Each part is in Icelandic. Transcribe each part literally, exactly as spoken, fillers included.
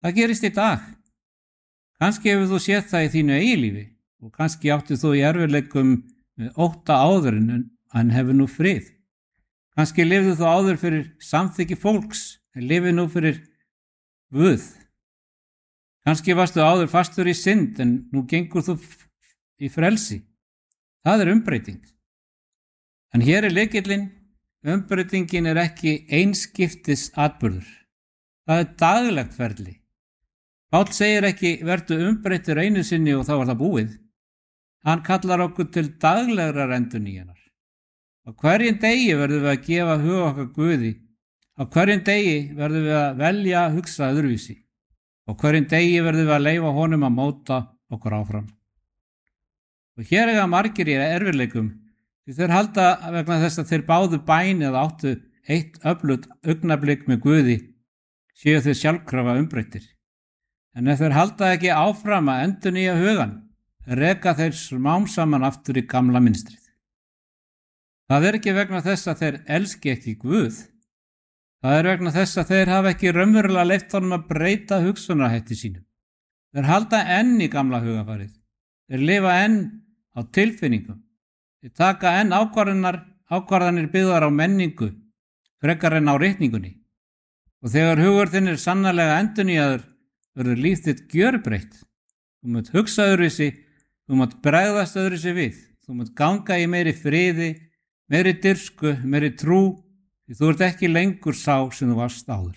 Það gerist í dag. Kannski hefur þú séð það í þínu eigilífi og kannski áttu þú í erfiðleikum með ótta áður en hefur nú frið. Kannski lifðu þú áður fyrir samþykki fólks en lifið nú fyrir Guð. Kannski varstu áður fastur í synd en nú gengur þú í frelsi. Það er umbreyting. En hér er lykillinn, umbreytingin er ekki einskiptis atburður. Það er daglegt ferli. Páll segir ekki vertu umbreyttur einu sinni og þá var það búið. Hann kallar okkur til daglegrar endurnýjunar. Á hverjum degi verðum við að gefa hug okkar Guði. Á hverjum degi verðum við að velja að hugsa öðruvísi. Á hverjum degi verðum við að leyfa honum að móta okkur áfram. Og hér eiga margir í erfiðleikum því þeir halda vegna þess að þeir báðu bæn eða áttu eitt öflugt augnablik með Guði séu þeir sjálfkrafa umbreyttir. En ef þeir halda ekki áfram að endurnýja hugan, reka þeir smám saman aftur í gamla mynstrið. Það er ekki vegna þess að þeir elski ekki Guð. Það er vegna þess að þeir hafa ekki raunverulega leyft honum að breyta hugsunarhætti sínum. Þeir halda enn í gamla hugafarið. Þeir lifa enn á tilfinningum. Þeir taka enn ákvarðanar, ákvarðanir byggðar á menningu, frekar en á ritningunni. Og þegar hugur þinn er sannarlega endurnýjaður, verður líf þitt gjörbreytt. Þú munt hugsa öðruvísi, þú munt bregðast öðruvísi við, þú munt ganga í meiri friði, meiri dirfsku, meiri trú, því þú ert ekki lengur sá sem þú varst áður.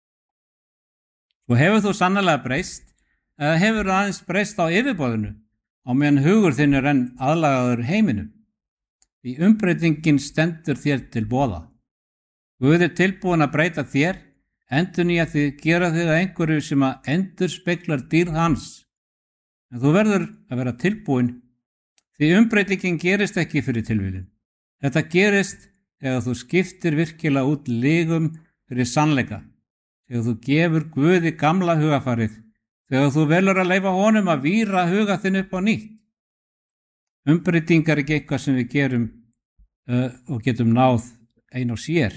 Og hefur þú sannarlega breyst, eða hefur þú aðeins breyst á yfirborðinu, á meðan hugur þinn er enn aðlagaður heiminum. Því umbreytingin stendur þér til boða. Guð er tilbúin að breyta þér, endurnýja þig, gera þig að einhverju sem að endurspeglar dýrð hans. En þú verður að vera tilbúin, því umbreytingin gerist ekki fyrir tilviljun. Þetta gerist þegar þú skiptir virkilega út lygum fyrir sannleika, þegar þú gefur Guði gamla hugafarið, þegar þú velur að leyfa honum að víra huga þinn upp á nýtt. Umbreytingar er ekki eitthvað sem við gerum uh, og getum náð ein og sér.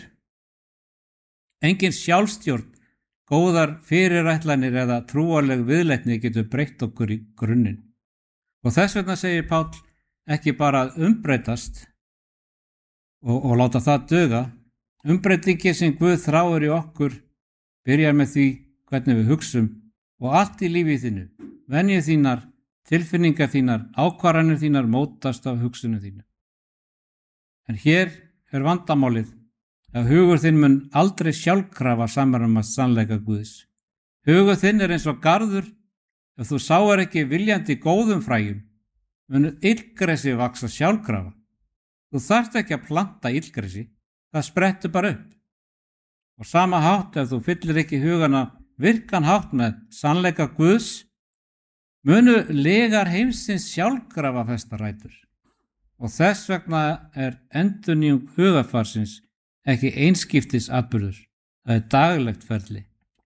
Engin sjálfstjórn, góðar fyrirætlanir eða trúarleg viðleitni getur breytt okkur í grunninn. Og þess vegna segir Páll ekki bara að umbreytast og, og láta það duga. Umbreytingi sem Guð þráir í okkur byrjar með því hvernig við hugsum og allt í lífið þínu, venjur þínar, tilfinningar þínar, ákvarðanir þínar mótast af hugsunum þínu. En hér er vandamálið að hugur þinn mun aldrei sjálfkrafa samræmast sannleika Guðs. Hugur þinn er eins og garður, ef þú sáir ekki viljandi góðum fræjum, mun illgresi vaksa sjálfkrafa. Þú þarft ekki að planta illgresi, það sprettur bara upp. Og sama hátt ef þú fyllir ekki hugana virkan hátt með sannleika Guðs, munu legar heimsins sjálfkrafa festa rætur. Og þess vegna er endurnýjung hugafarsins ekki einskiptis atburður, það er daglegt ferli.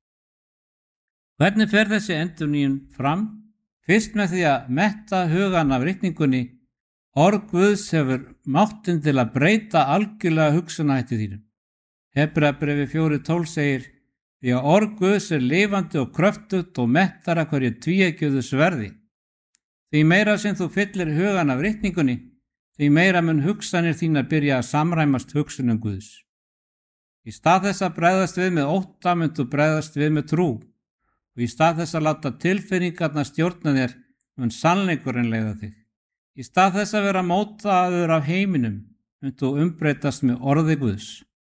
Hvernig fer þessi endurnýjun fram? Fyrst með því að metta hugan af ritningunni, orð Guðs hefur máttinn til að breyta algjörlega hugsunarhætti þínum. Hebreabréfi fjórir tólf segir, því að orð Guðs er lifandi og kröftugt og mettara hverju tvíeggjuðu sverði. Því meira sem þú fyllir hugan af ritningunni, því meira mun hugsanir þínar byrja að samræmast hugsunum Guðs. Í stað þess að bregðast við með ótta myndu bregðast við með trú og í stað þess að láta tilfinningarnar stjórna þér mun sannleikurinn leiða þig. Í stað þess að vera mótaður af heiminum myndu umbreytast með orði Guðs.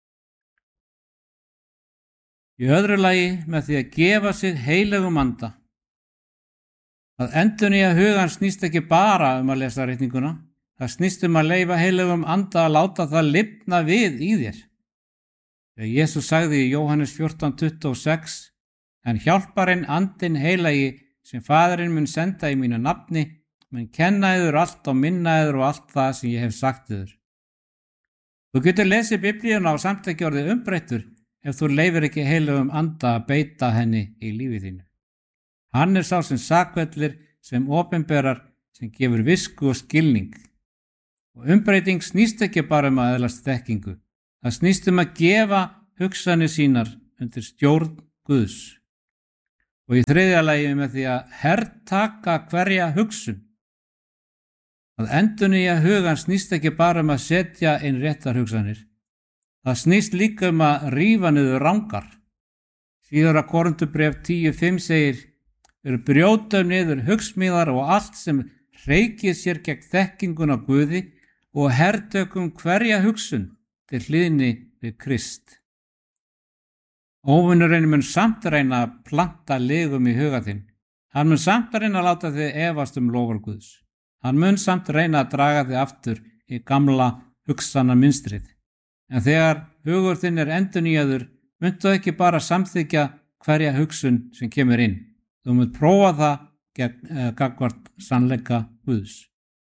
Í öðru lagi með því að gefa sig heilögum anda. Að endurnýja hugan snýst ekki bara um að lesa ritninguna, það snýst um að leyfa heilögum anda að láta það lifna við í þér. Þegar Jesús sagði í Jóhannes fjórtán tuttugu og sex, en hjálparinn andinn heilagi sem Faðirinn mun senda í mínu nafni, mun kenna yður allt og minna yður og allt það sem ég hef sagt yður. Þú getur lesið Biblíuna og samt ekki orðið umbreyttur ef þú leyfir ekki heilögum anda að beita henni í lífið þínu. Hann er sá sem sakvellir, sem opinberar, sem gefur visku og skilning. Og umbreyting snýst ekki bara um að öðlast þekkingu. Það snýst um að gefa hugsanir sínar undir stjórn Guðs. Og í þriðja lagi með því að hertaka hverja hugsun. Að endurnýja hugan snýst ekki bara um að setja inn réttar hugsanir. Það snýst líka um að rífa niður rangar. Síðara Korinthubréf tíu fimm segir: Við brjótum niður hugsmíðar og allt sem hreykir sér gegn þekkinguna Guði og hertökum hverja hugsun til hlýðni við Krist. Óvinurinn mun samt reyna að planta legum í huga þinn. Hann mun samt reyna að láta þig efast um lofar Guðs. Hann mun samt reyna að draga þig aftur í gamla hugsana mynstrið. En þegar hugur þinn er endurnýjaður, muntu ekki bara samþykja hverja hugsun sem kemur inn. Þú munt prófa það gegn gagnvart sannleika Guðs.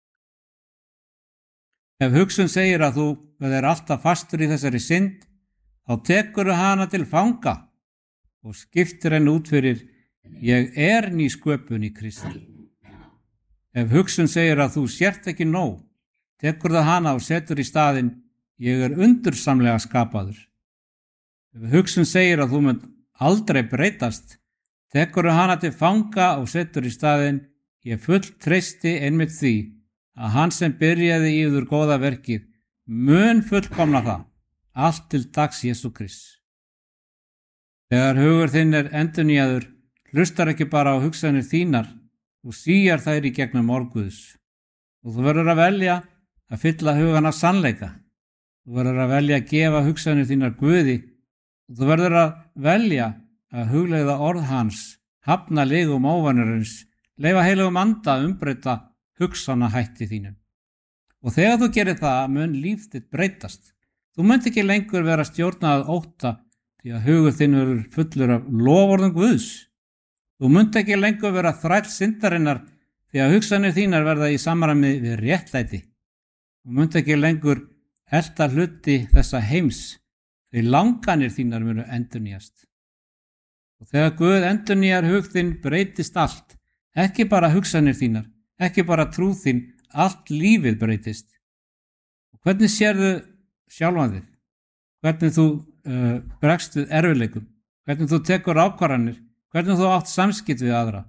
Ef hugsun segir að þú verður alltaf fastur í þessari synd, þá tekur hana til fanga og skiptir henni út fyrir: Ég er ný sköpun í Kristi. Ef hugsun segir að þú sért ekki nóg, tekur það hana og setur í staðinn: Ég er undursamlega skapaður. Ef hugsun segir að þú munt aldrei breytast, tekur hana til fanga og setur í staðinn: Ég full treysti einmitt því að hann sem byrjaði í þér góða verkið mun fullkomna það, allt til dags Jesú Krists. Þegar hugur þinn er endurnýjaður, hlustar ekki bara á hugsanir þínar og síjar þær í gegnum orð Guðs. Og þú verður að velja að fylla hugan af sannleika. Þú verður að velja að gefa hugsanir þínar Guði og þú verður að velja að hugleiða orð hans, hafna legum óvanarins, leyfa heilugum anda að umbreyta hugsana hætti þínum. Og þegar þú gerir það, mun líf þitt breytast. Þú munt ekki lengur vera stjórnað ótta því að hugur þinn verður fullur af loforðum Guðs. Þú munt ekki lengur vera þræll syndarinnar því að hugsanir þínar verða í samræmi við réttlæti. Þú munt ekki lengur elta hluti þessa heims því langanir þínar munu endurnýjast. Og þegar Guð endurnýjar hug þinn, breytist allt, ekki bara hugsanir þínar, ekki bara trú þín, allt lífið breytist. Og hvernig sérðu sjálfan þig? Hvernig þú uh, bregst við erfiðleikum? Hvernig þú tekur ákvarðanir? Hvernig þú átt samskipt við aðra?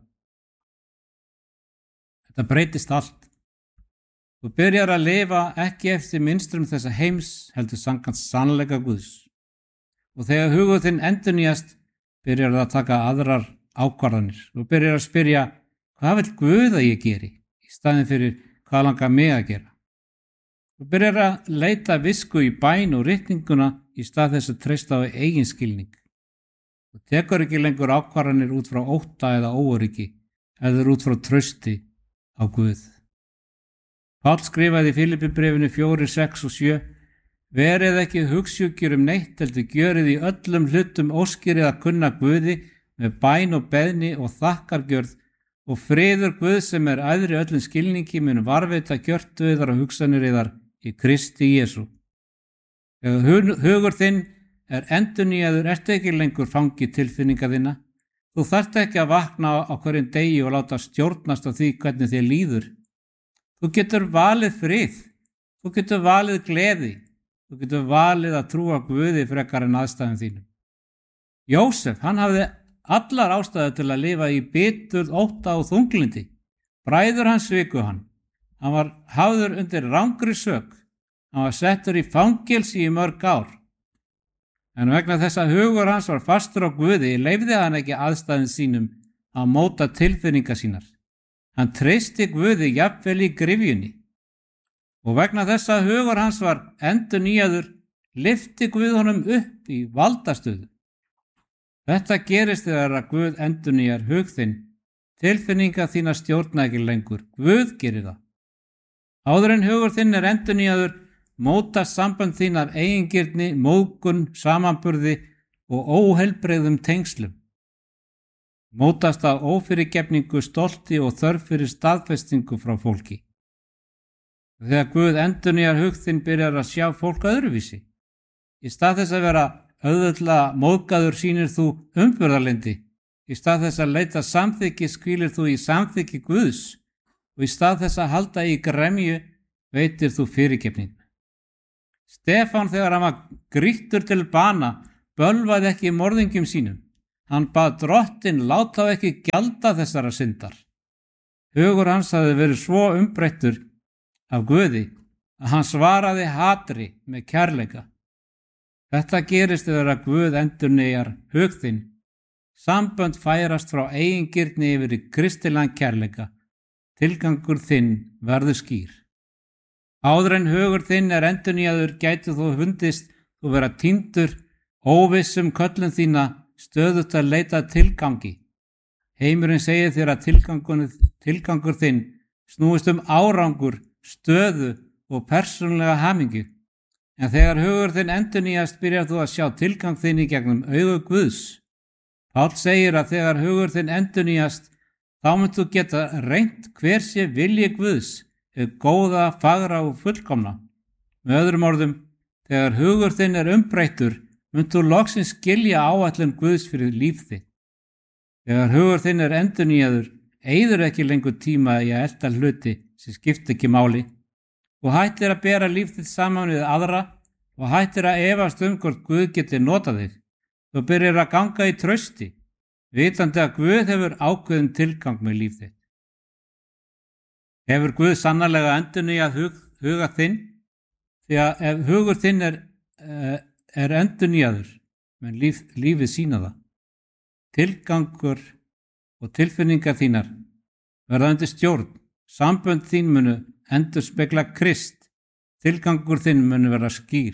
Þetta breytist allt. Þú byrjar að lifa ekki eftir mynstrum þessa heims, heldur samkvæmt sannleika Guðs. Og þegar hugur þinn endurnýjast, byrjar það að taka aðrar ákvarðanir. Þú byrjar að spyrja: Hvað vill Guð að ég geri? Í staðin fyrir: Hvað langar mig að gera? Þú byrjar að leita visku í bæn og ritninguna í stað þess að treysta á eigin skilning. Þú tekur ekki lengur ákvarðanir út frá ótta eða óöryggi, eða út frá trausti á Guð. Páll skrifaði í Filippibréfinu fjórir, sex og sjö: Verið ekki hugsjúkir um neitt, heldur gjörið í öllum hlutum óskirið að kunna Guði með bæn og beðni og þakkargjörð, og friður Guð sem er æðri öllum skilningi mun varveita gjörtu yðar og hugsanir yðar í Kristi Jesú. Þegar hugur þinn er endurnýjaður, ertu ekki lengur fangi tilfinninga þinna. Þú þarft ekki að vakna á hverjum degi og láta stjórnast á því hvernig þér líður. Þú getur valið frið, þú getur valið gleði, þú getur valið að trúa Guði frekar en aðstæðum þínum. Jósef, hann hafði allar ástæður til að lifa í biturð, ótta og þunglindi. Bræður hans sviku hann. Hann var hafður undir rangri sök. Hann var settur í fangelsi í mörg ár. En vegna þess að hugur hans var fastur á Guði, leyfði hann ekki aðstæðum sínum að móta tilfinninga sínar. Hann treysti Guði jafnvel í gryfjunni. Og vegna þess að hugur hans var endurnýjaður, lyfti Guð honum upp í valdastöðu. Þetta gerist þegar að Guð endurnýjar hug þinn. Tilfinninga þína stjórna ekki lengur. Guð gerir það. Áður en hugur þinn er endurnýjaður, mótast samband þínar eigingirni, móðgun, samanburði og óheilbrigðum tengslum. Mótast af ófyrirgefningu, stolti og þörf fyrir staðfestingu frá fólki. Þegar Guð endurnýjar hug þinn, byrjar að sjá fólk öðruvísi. Í stað þess að vera auðvitað móðgaður sýnir þú umburðarlyndi. Í stað þess að leita samþykki skvílir þú í samþykki Guðs og í stað þess að halda í gremju veitir þú fyrirgefningu. Stefán, þegar hann var grýttur til bana, bölvaði ekki morðingjum sínum. Hann bað Drottinn láta þá ekki gjalda þessara syndar. Hugur hans hafði verið svo umbreyttur af Guði að hann svaraði hatri með kærleika. Þetta gerist þegar að Guð endurnýjar hug þinn. Sambönd færast frá eigingirni yfir í kristilegan kærleika. Tilgangur þinn verður skýr. Áður en hugur þinn er endurnýjaður gætu þú fundist þú vera týndur, óvissum köllun þína, stöðugt að leita tilgangi. Heimurinn segir þér að tilgangur þinn snúist um árangur, stöðu og persónulega hamingju. En þegar hugur þinn endurnýjast byrjar þú að sjá tilgang þinn í gegnum augu Guðs. Páll segir að þegar hugur þinn endurnýjast þá munt þú geta reynt hver sé vilji Guðs, ef góða, fagra og fullkomna. Með öðrum orðum, þegar hugur þinn er umbreyttur, munt þú loksins skilja áætlun Guðs fyrir líf þitt. Þegar hugur þinn er endurnýjaður, eyðir ekki lengur tíma í að elta hluti sem skipta ekki máli og hættir að bera líf þitt saman við aðra og hættir að efast um hvort Guð geti notað þig. Þú byrjar að ganga í trausti, vitandi að Guð hefur ákveðin tilgang með líf þitt. Hefur Guð sannarlega endurnýjað hug, huga þinn? Því að ef hugur þinn er, er endurnýjaður, menn líf, lífið sína það. Tilgangur og tilfinningar þínar verða undir stjórn. Sambönd þín munu endur spekla Krist. Tilgangur þinn munu verða skýr.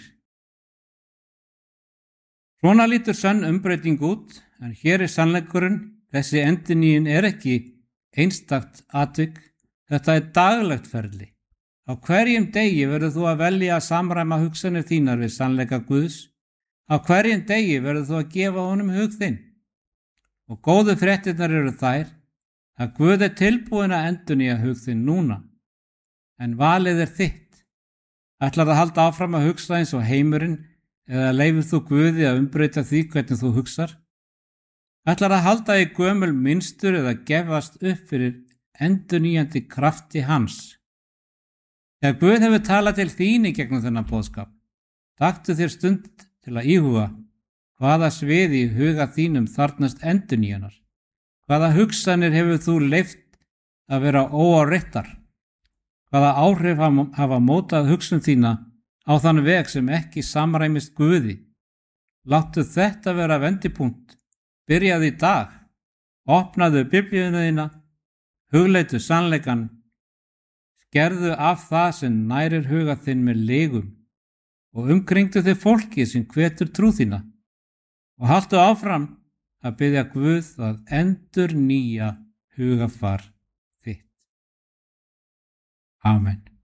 Svona lítur sönn umbreyting út, en hér er sannleikurinn. Þessi endurnýjun er ekki einstakt atvik. Þetta er daglegt ferli. Á hverjum degi verður þú að velja að samræma hugsanir þínar við sannleika Guðs. Á hverjum degi verður þú að gefa honum hug þinn. Og góðu fréttirnar eru þær að Guð er tilbúin að endurnýja hug þinn núna. En valið er þitt. Ætlar að halda áfram að hugsa eins og heimurinn eða leifir þú Guði að umbreyta því hvernig þú hugsar? Ætlar að halda í gömul mynstur eða gefast upp fyrir endurnýjandi krafti hans? Þegar Guð hefur talað til þín í gegnum þennan boðskap, taktu þér stund til að íhuga hvaða sviði í huga þínum þarfnast endurnýjunar. Hvaða hugsanir hefur þú leyft að vera óáreittar? Hvaða áhrif hafa mótað hugsun þína á þann veg sem ekki samræmist Guði? Láttu þetta vera vendipunkt. Byrjaðu í dag. Opnaðu biblíuna þína. Hugleitu sannleikan. Skerðu af það sem nærir huga þinn með legum og umkringdu þig fólki sem hvetur trú þína. Og haltu áfram að biðja Guð að endurnýja hugafar þitt. Amen.